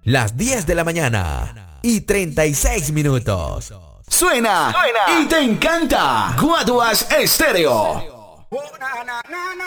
Las 10 de la mañana y 36 minutos. Suena y te encanta. Guaduas Estéreo.